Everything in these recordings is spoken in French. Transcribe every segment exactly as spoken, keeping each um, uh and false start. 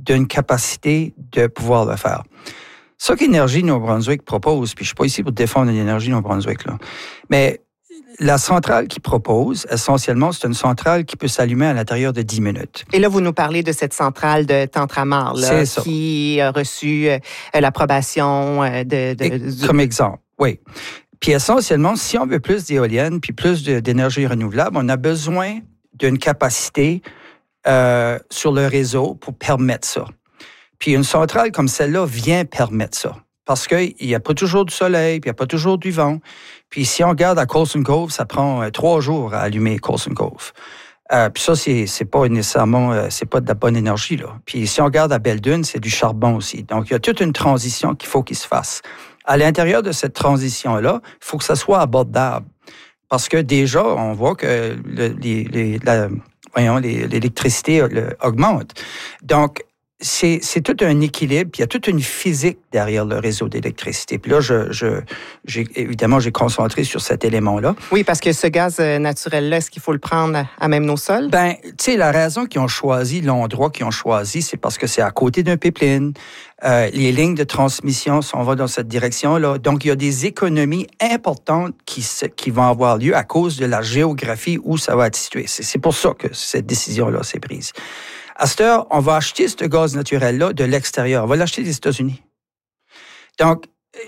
d'une capacité de pouvoir le faire. Ce qu'Énergie Nouveau-Brunswick propose, puis je suis pas ici pour défendre l'Énergie Nouveau-Brunswick, là, mais la centrale qu'ils propose, essentiellement, c'est une centrale qui peut s'allumer à l'intérieur de dix minutes. Et là, vous nous parlez de cette centrale de Tantramar, là, qui a reçu euh, l'approbation de... de, Et, de... Comme exemple, oui. Puis essentiellement, si on veut plus d'éoliennes puis plus de, d'énergie renouvelable, on a besoin d'une capacité euh, sur le réseau pour permettre ça. Puis une centrale comme celle-là vient permettre ça. Parce qu'il n'y a pas toujours du soleil, puis il n'y a pas toujours du vent. Puis si on regarde à Coulson Cove, ça prend euh, trois jours à allumer Coulson Cove. Euh, puis ça, c'est, c'est pas nécessairement, euh, c'est pas de la bonne énergie, là. Puis si on regarde à Belledune, c'est du charbon aussi. Donc, il y a toute une transition qu'il faut qu'il se fasse. À l'intérieur de cette transition-là, il faut que ça soit abordable. Parce que déjà, on voit que le, les, les, la, voyons, les, l'électricité le, augmente. Donc, c'est, c'est tout un équilibre, puis il y a toute une physique derrière le réseau d'électricité. Puis là, je, je, j'ai, évidemment, j'ai concentré sur cet élément-là. Oui, parce que ce gaz naturel-là, est-ce qu'il faut le prendre à même nos sols? Ben, tu sais, la raison qu'ils ont choisi, l'endroit qu'ils ont choisi, c'est parce que c'est à côté d'un pipeline. Euh, les lignes de transmission s'en vont dans cette direction-là. Donc, il y a des économies importantes qui, se, qui vont avoir lieu à cause de la géographie où ça va être situé. C'est, c'est pour ça que cette décision-là s'est prise. À cette heure, on va acheter ce gaz naturel-là de l'extérieur. On va l'acheter des États-Unis. Donc,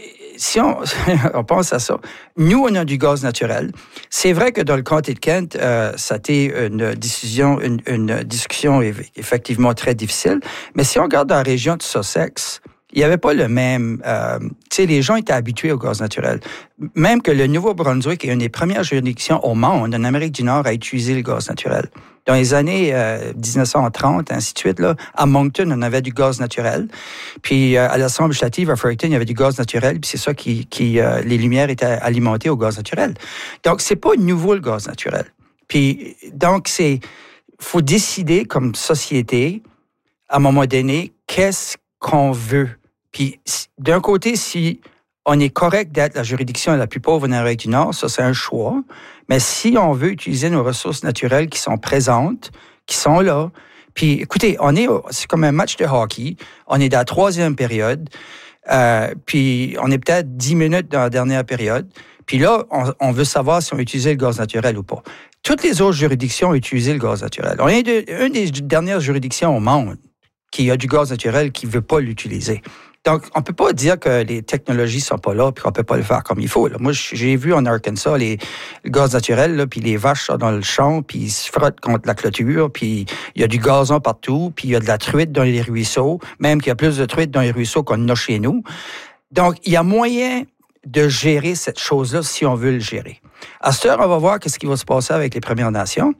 si on, on pense à ça, nous, on a du gaz naturel. C'est vrai que dans le comté de Kent, euh, ça a été une décision, une, une discussion effectivement très difficile. Mais si on regarde dans la région de Sussex, il n'y avait pas le même... Euh, tu sais, les gens étaient habitués au gaz naturel. Même que le Nouveau-Brunswick est une des premières juridictions au monde, en Amérique du Nord, à utiliser le gaz naturel. Dans les années euh, dix-neuf cent trente, ainsi de suite, là, à Moncton, on avait du gaz naturel. Puis euh, à l'Assemblée législative, à Fredericton, il y avait du gaz naturel. Puis c'est ça qui... qui euh, les lumières étaient alimentées au gaz naturel. Donc, c'est pas nouveau, le gaz naturel. Puis, donc, c'est... faut décider comme société, à un moment donné, qu'est-ce qu'on veut. Puis, d'un côté, si on est correct d'être la juridiction la plus pauvre en Amérique du Nord, ça, c'est un choix. Mais si on veut utiliser nos ressources naturelles qui sont présentes, qui sont là, puis écoutez, on est, c'est comme un match de hockey, on est dans la troisième période, euh, puis on est peut-être dix minutes dans la dernière période, puis là, on, on veut savoir si on utilise le gaz naturel ou pas. Toutes les autres juridictions ont utilisé le gaz naturel. On est de, une des dernières juridictions au monde qui a du gaz naturel qui ne veut pas l'utiliser. Donc, on ne peut pas dire que les technologies ne sont pas là et qu'on ne peut pas le faire comme il faut. Là. Moi, j'ai vu en Arkansas les, le gaz naturel, là, puis les vaches sont dans le champ, puis ils se frottent contre la clôture, puis il y a du gazon partout, puis il y a de la truite dans les ruisseaux, même qu'il y a plus de truites dans les ruisseaux qu'on en a chez nous. Donc, il y a moyen de gérer cette chose-là si on veut le gérer. À cette heure, on va voir ce qui va se passer avec les Premières Nations.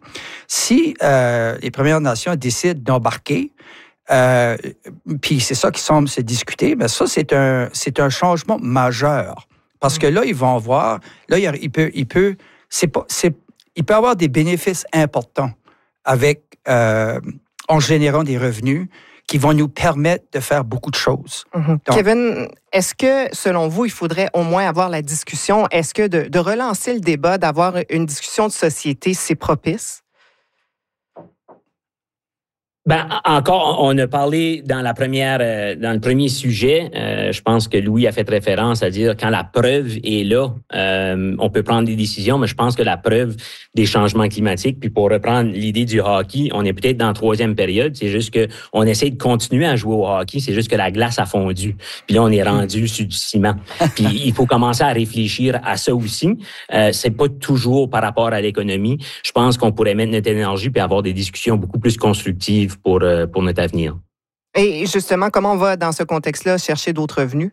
Si euh, les Premières Nations décident d'embarquer, Euh, puis c'est ça qui semble se discuter, mais ça, c'est un, c'est un changement majeur. Parce que là, ils vont voir, là, il peut, il peut, c'est pas, c'est, il peut avoir des bénéfices importants avec, euh, en générant des revenus qui vont nous permettre de faire beaucoup de choses. Mm-hmm. Donc, Kevin, est-ce que, selon vous, il faudrait au moins avoir la discussion? Est-ce que de, de relancer le débat, d'avoir une discussion de société, c'est propice? Ben, encore, on a parlé dans la première, euh, dans le premier sujet, euh, je pense que Louis a fait référence à dire quand la preuve est là, euh, on peut prendre des décisions, mais je pense que la preuve des changements climatiques, puis pour reprendre l'idée du hockey, on est peut-être dans la troisième période, c'est juste que on essaie de continuer à jouer au hockey, c'est juste que la glace a fondu, puis là on est rendu sur du ciment. Puis il faut commencer à réfléchir à ça aussi. Euh, c'est pas toujours par rapport à l'économie. Je pense qu'on pourrait mettre notre énergie puis avoir des discussions beaucoup plus constructives pour, euh, pour notre avenir. Et justement, comment on va, dans ce contexte-là, chercher d'autres revenus?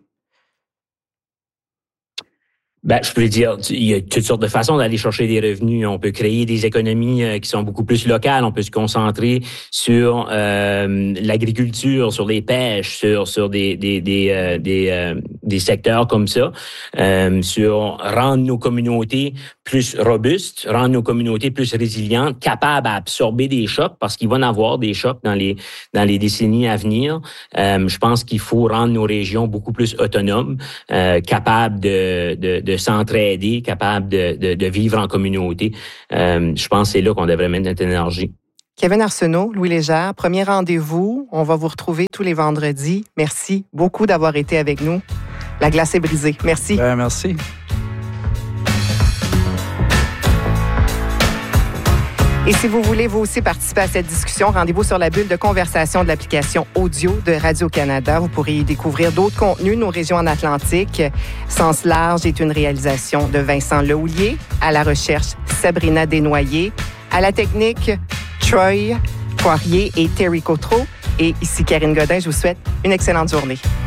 Ben, je peux dire, il y a toutes sortes de façons d'aller chercher des revenus. On peut créer des économies euh, qui sont beaucoup plus locales. On peut se concentrer sur euh, l'agriculture, sur les pêches, sur sur des des des euh, des, euh, des secteurs comme ça, euh, sur rendre nos communautés plus robustes, rendre nos communautés plus résilientes, capables à absorber des chocs, parce qu'il va y en avoir des chocs dans les dans les décennies à venir. Euh, je pense qu'il faut rendre nos régions beaucoup plus autonomes, euh, capables de de, de s'entraider, capables de, de, de vivre en communauté. Euh, je pense que c'est là qu'on devrait mettre notre énergie. Kevin Arsenault, Louis Légère, premier rendez-vous. On va vous retrouver tous les vendredis. Merci beaucoup d'avoir été avec nous. La glace est brisée. Merci. Ben, merci. Et si vous voulez vous aussi participer à cette discussion, rendez-vous sur la bulle de conversation de l'application audio de Radio-Canada. Vous pourrez y découvrir d'autres contenus, nos régions en Atlantique. Sens large est une réalisation de Vincent Lehoulier. À la recherche, Sabrina Desnoyers. À la technique, Troy Poirier et Terry Cotreau. Et ici Karine Godin, je vous souhaite une excellente journée.